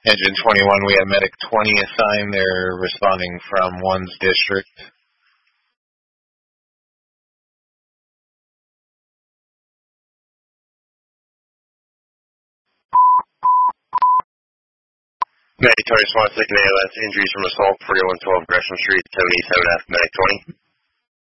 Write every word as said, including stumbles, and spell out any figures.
Engine twenty-one, we have Medic twenty assigned. They're responding from one's district. Medic twenty response taking A L S injuries from assault forty-one twelve Gresham Street, seven eight seven F, Medic twenty.